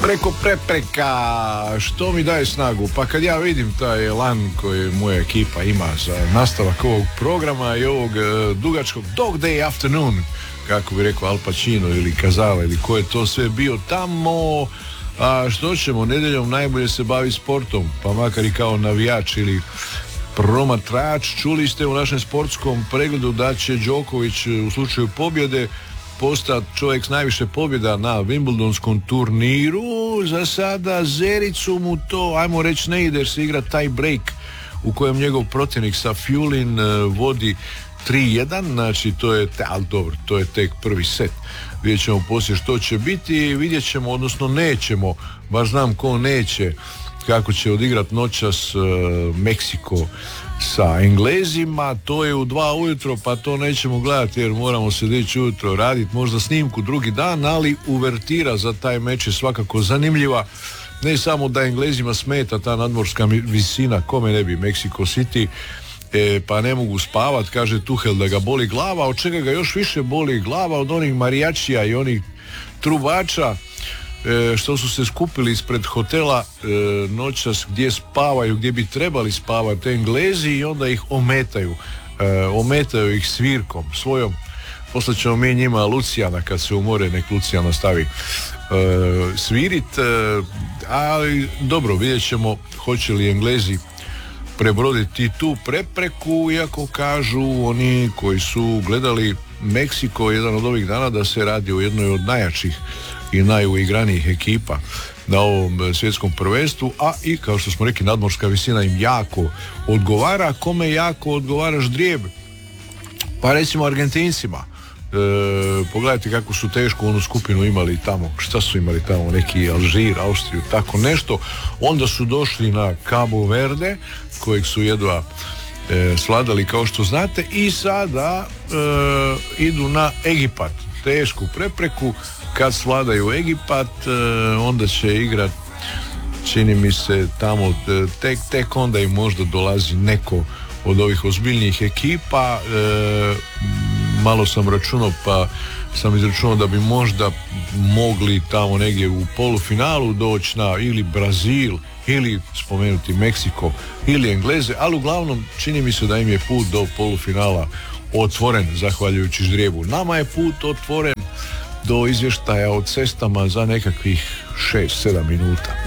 Preko prepreka, što mi daje snagu? Pa kad ja vidim taj elan koji moja ekipa ima za nastavak ovog programa i ovog dugačkog Dog Day Afternoon, kako bi rekao Al Pacino ili Kazala ili ko je to sve bio tamo, a što ćemo, nedjeljom najbolje se bavi sportom, pa makar i kao navijač ili promatrač. Čuli ste u našem sportskom pregledu da će Đoković u slučaju pobjede postati čovjek s najviše pobjeda na Wimbledonskom turniru. Za sada zericu mu to, ajmo reći, ne ide jer se igra taj break u kojem njegov protivnik Safiulin vodi 3-1, znači to je, ali dobro, to je tek prvi set. Vidjet ćemo poslije što će biti, vidjet ćemo, odnosno nećemo, baš znam ko neće, kako će odigrat noćas Meksiko sa Englezima. To je u 2 ujutro, pa to nećemo gledati jer moramo se dići ujutro raditi možda snimku drugi dan, ali uvertira za taj meč je svakako zanimljiva. Ne samo da Englezima smeta ta nadmorska visina, kome ne bi, Mexico City, pa ne mogu spavat, kaže Tuhel da ga boli glava, od čega ga još više boli glava od onih marijačija i onih trubača što su se skupili ispred hotela noćas gdje spavaju, gdje bi trebali spavati Englezi, i onda ih ometaju ih svirkom svojom. Poslije ćemo mi njima Lucijana, kad se umore nek Lucijana stavi svirit, ali dobro, vidjet ćemo hoće li Englezi prebroditi tu prepreku, iako kažu oni koji su gledali Meksiko jedan od ovih dana da se radi o jednoj od najjačih i najuigranijih ekipa na ovom svjetskom prvenstvu, a i kao što smo rekli nadmorska visina im jako odgovara. Kome jako odgovara ždrijeb? Pa recimo Argentincima. Pogledajte kako su tešku onu skupinu imali tamo, šta su imali tamo, neki Alžir, Austriju, tako nešto. Onda su došli na Cabo Verde kojeg su jedva svladali, kao što znate, i sada idu na Egipat, tešku prepreku. Kad svladaju Egipat, onda će igrat, čini mi se tamo tek onda im možda dolazi neko od ovih ozbiljnijih ekipa. Malo sam računao, pa sam izračunao da bi možda mogli tamo negdje u polufinalu doći na ili Brazil ili spomenuti Meksiko ili Engleze, ali uglavnom čini mi se da im je put do polufinala otvoren zahvaljujući ždrijebu. Nama je put otvoren do izvještaja o cestama za nekakvih 6-7 minuta.